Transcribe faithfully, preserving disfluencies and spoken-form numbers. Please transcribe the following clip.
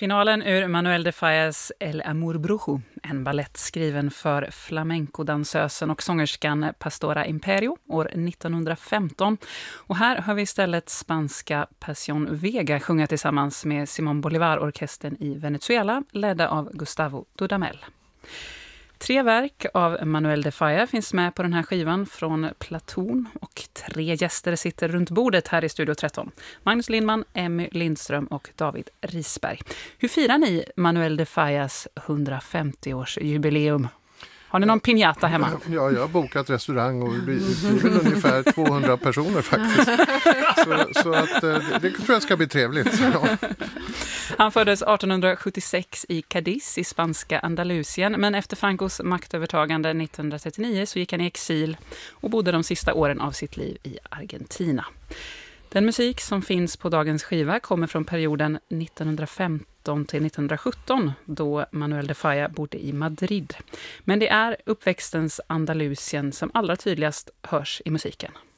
Finalen ur Manuel de Fallas El Amor Brujo, en ballett skriven för flamencodansösen och sångerskan Pastora Imperio år nittonhundrafemton. Och här har vi istället spanska Pasión Vega sjunga tillsammans med Simón Bolívar-orkestern i Venezuela, ledda av Gustavo Dudamel. Tre verk av Manuel de Falla finns med på den här skivan från Platon och tre gäster sitter runt bordet här i Studio tretton. Magnus Lindman, Emmy Lindström och David Risberg. Hur firar ni Manuel de Fallas hundrafemtio-årsjubileum? Har ni någon piñata hemma? Ja, jag har bokat restaurang och det blir, det blir ungefär tvåhundra personer faktiskt. Så, så att det, det tror jag ska bli trevligt. Ja. Han föddes artonhundrasjuttiosex i Cadiz i spanska Andalusien, men efter Francos maktövertagande nittonhundratrettionio så gick han i exil och bodde de sista åren av sitt liv i Argentina. Den musik som finns på dagens skiva kommer från perioden nittonhundrafemton till nittonhundrasjutton då Manuel de Falla bodde i Madrid. Men det är uppväxtens Andalusien som allra tydligast hörs i musiken.